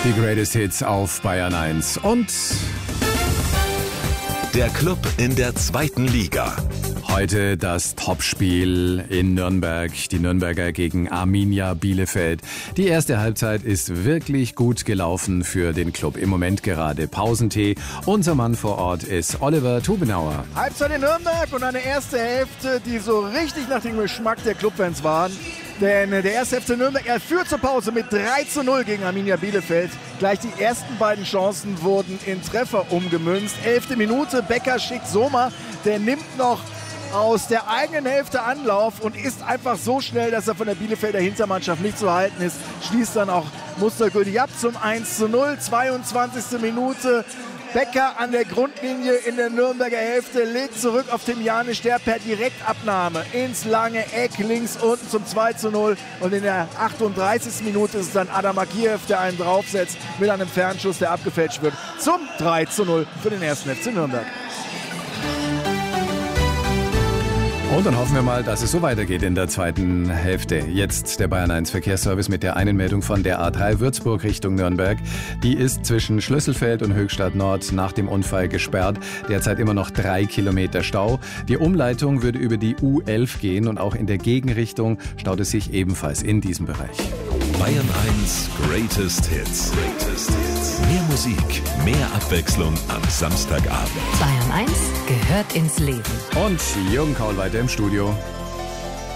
Die Greatest Hits auf Bayern 1 und der Club in der zweiten Liga. heute das Topspiel in Nürnberg. Die Nürnberger gegen Arminia Bielefeld. Die erste Halbzeit ist wirklich gut gelaufen für den Club. Im Moment gerade Pausentee. Unser Mann vor Ort ist Oliver Tubenauer. Halbzeit in Nürnberg und eine erste Hälfte, die so richtig nach dem Geschmack der Clubfans waren. Denn der erste FC Nürnberg, er führt zur Pause mit 3:0 gegen Arminia Bielefeld. Gleich die ersten beiden Chancen wurden in Treffer umgemünzt. 11. Minute, Becker schickt Sommer, der nimmt noch aus der eigenen Hälfte Anlauf und ist einfach so schnell, dass er von der Bielefelder Hintermannschaft nicht zu halten ist. Schließt dann auch mustergültig ab zum 1:0. 22. Minute. Becker an der Grundlinie in der Nürnberger Hälfte, legt zurück auf Tim Janisch, der per Direktabnahme ins lange Eck links unten zum 2:0. Und in der 38. Minute ist es dann Adam Akiev, der einen draufsetzt mit einem Fernschuss, der abgefälscht wird, zum 3:0 für den 1. FC Nürnberg. Und dann hoffen wir mal, dass es so weitergeht in der zweiten Hälfte. Jetzt der Bayern 1 Verkehrsservice mit der einen Meldung von der A3 Würzburg Richtung Nürnberg. Die ist zwischen Schlüsselfeld und Höchstadt Nord nach dem Unfall gesperrt. Derzeit immer noch 3 Kilometer Stau. Die Umleitung würde über die U11 gehen und auch in der Gegenrichtung staut es sich ebenfalls in diesem Bereich. Bayern 1 Greatest Hits. Mehr Musik, mehr Abwechslung am Samstagabend. Bayern 1 gehört ins Leben. Und Jürgen Kaul weiter im Studio.